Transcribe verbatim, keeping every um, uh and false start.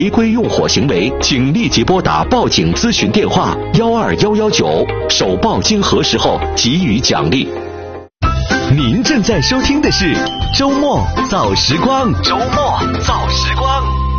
违规用火行为，请立即拨打报警咨询电话幺二幺幺九，首报经核实后给予奖励。您正在收听的是周末造时光，周末造时光。